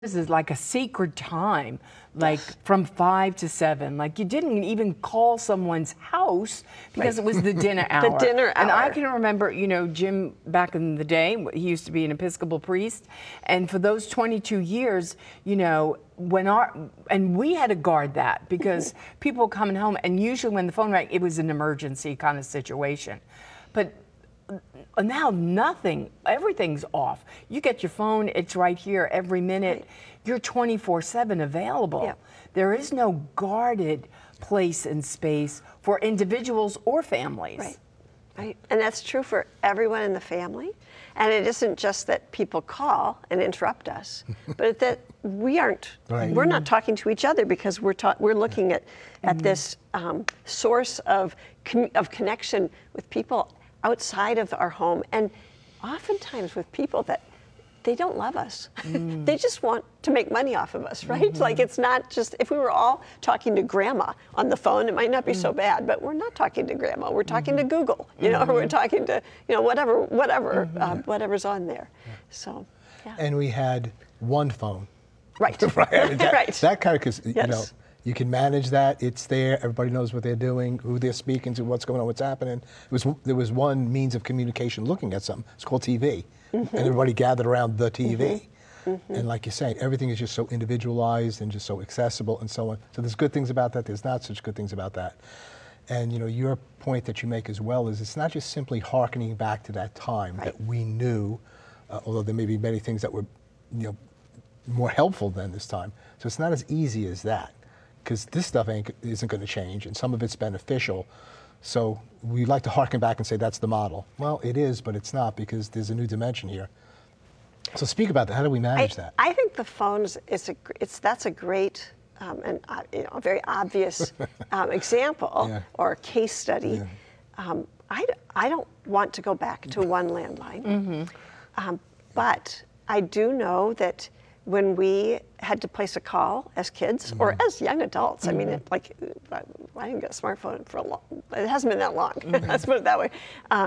This is like a sacred time, like from 5 to 7. Like you didn't even call someone's house because it was the dinner hour. The dinner hour. And I can remember, Jim back in the day, he used to be an Episcopal priest. And for those 22 years, and we had to guard that because people coming home, and usually when the phone rang, it was an emergency kind of situation. But now everything's off. You get your phone, it's right here every minute. Right. You're 24/7 available. Yeah. There is no guarded place and space for individuals or families. Right, right. And that's true for everyone in the family. And it isn't just that people call and interrupt us, but that we're not talking to each other because we're looking at this source of connection with people outside of our home, and oftentimes with people that they don't love us. They just want to make money off of us, right? Like it's not just, if we were all talking to grandma on the phone, it might not be so bad, but we're not talking to grandma. We're talking to Google, or we're talking to, whatever's on there. So, yeah. And we had one phone. Right. Right. I mean, Right. That kind of, because, Yes. you can manage that. It's there. Everybody knows what they're doing, who they're speaking to, what's going on, what's happening. There was one means of communication looking at something. It's called TV. And everybody gathered around the TV. And like you're saying, everything is just so individualized and just so accessible and so on. So there's good things about that. There's not such good things about that. And your point that you make as well is it's not just simply hearkening back to that time that we knew, although there may be many things that were more helpful than this time. So it's not as easy as that, because this stuff isn't going to change, and some of it's beneficial. So we like to harken back and say that's the model. Well, it is, but it's not, because there's a new dimension here. So speak about that. How do we manage that? I think the phones that's a great and a very obvious example or case study. Yeah. I don't want to go back to one landline, but I do know that when we had to place a call as kids or as young adults, I mean, I didn't get a smartphone for it hasn't been that long. Let's put it that way.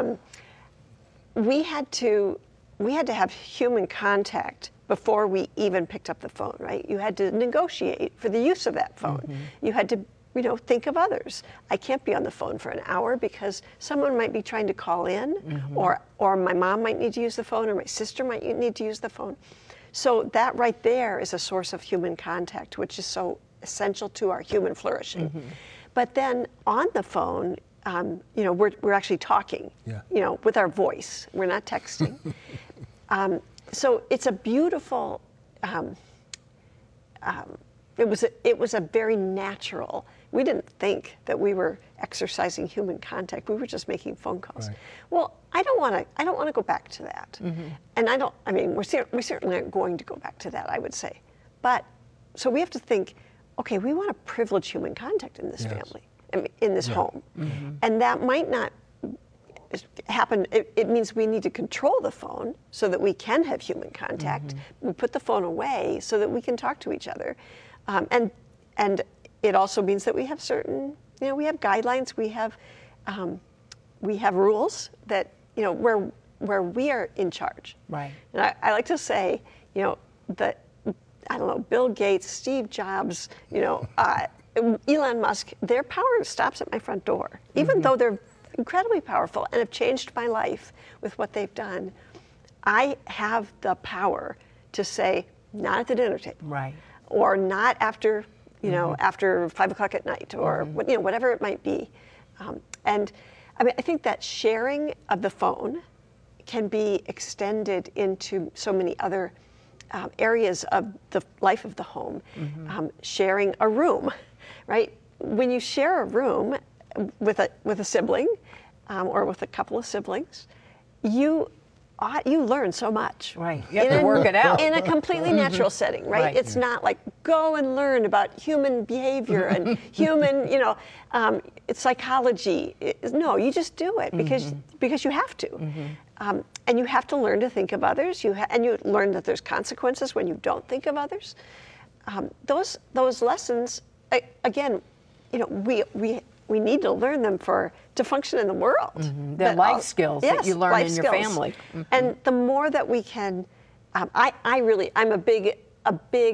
We had to have human contact before we even picked up the phone, right? You had to negotiate for the use of that phone. You had to, think of others. I can't be on the phone for an hour because someone might be trying to call in, or my mom might need to use the phone, or my sister might need to use the phone. So that right there is a source of human contact, which is so essential to our human flourishing. But then on the phone, we're actually talking, with our voice. We're not texting. So it's a beautiful. It was a very natural. We didn't think that we were exercising human contact. We were just making phone calls. Right. Well, I don't want to go back to that. And we certainly aren't going to go back to that, I would say. But so we have to think, okay, we want to privilege human contact in this family, in this home. And that might not happen. It means we need to control the phone so that we can have human contact. We put the phone away so that we can talk to each other. And it also means that we have certain, we have guidelines, we have rules that, where we are in charge. Right. And I like to say, that, I don't know, Bill Gates, Steve Jobs, Elon Musk, their power stops at my front door. Even though they're incredibly powerful and have changed my life with what they've done, I have the power to say, not at the dinner table. Right. Or not after, after 5 o'clock at night, or whatever it might be. And I mean, I think that sharing of the phone can be extended into so many other areas of the life of the home. Sharing a room, right? When you share a room with a sibling or with a couple of siblings, you learn so much. Right. You have to work it out. In a completely natural setting, right? It's not like go and learn about human behavior and human, psychology. No, you just do it because you have to. And you have to learn to think of others. And you learn that there's consequences when you don't think of others. Those lessons, again, we need to learn them to function in the world. They're life skills that you learn in your family. And the more that we can, I'm a big a big